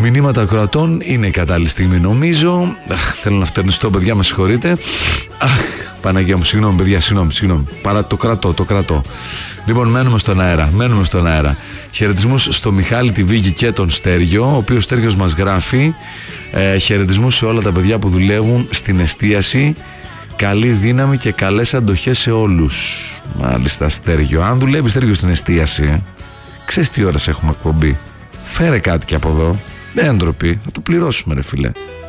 Μηνύματα ακροατών, είναι η κατάλληλη στιγμή νομίζω. Θέλω να φτερνιστώ, παιδιά, με συγχωρείτε. Παναγία μου, συγγνώμη παιδιά, συγγνώμη. Το κρατώ. Λοιπόν, μένουμε στον αέρα. Χαιρετισμούς στο Μιχάλη, τη Βίκη και τον Στέργιο, ο οποίος Στέργιος μας γράφει χαιρετισμούς σε όλα τα παιδιά που δουλεύουν στην εστίαση. Καλή δύναμη και καλές αντοχές σε όλους. Μάλιστα, Στέργιο. Αν δουλεύει, Στέργιο, στην εστίαση, ξέρεις τι ώρες έχουμε εκπομπή? Φέρε κάτι και από εδώ. Δεν ντροπή, θα το πληρώσουμε, ρε φίλε.